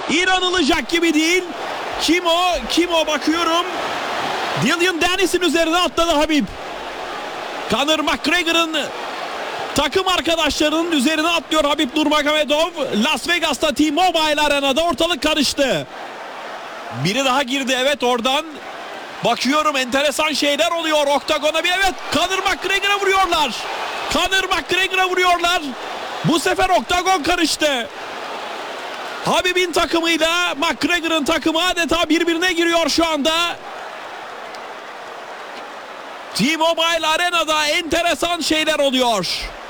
İnanılacak gibi değil. Kim o? Kim o bakıyorum. Dillian Dennis'in üzerine atladı Habib. Conor McGregor'ın takım arkadaşlarının üzerine atlıyor Habib Nurmagomedov. Las Vegas'ta T-Mobile Arena'da ortalık karıştı. Biri daha girdi, evet, oradan. Bakıyorum, enteresan şeyler oluyor. Oktagona bir, evet, Conor McGregor'a vuruyorlar. Conor McGregor'a vuruyorlar. Bu sefer oktagon karıştı. Habib'in takımıyla McGregor'ın takımı adeta birbirine giriyor şu anda. T-Mobile Arena'da enteresan şeyler oluyor.